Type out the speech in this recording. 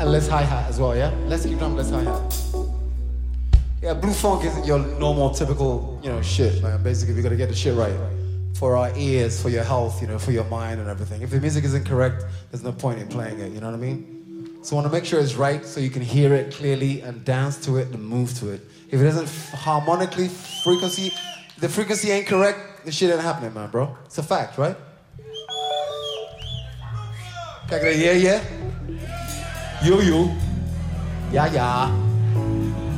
and less hi-hat as well, yeah? Let's keep drum, less hi-hat. Yeah, blue funk isn't your normal, typical, shit, man. Basically, we gotta get the shit right. For our ears, for your health, for your mind and everything. If the music isn't correct, there's no point in playing it, you know what I mean? So I wanna make sure it's right so you can hear it clearly and dance to it and move to it. If it isn't harmonically, the frequency ain't correct, the shit ain't happening, man, bro. It's a fact, right? Kijk, yeah. Yo. Ja.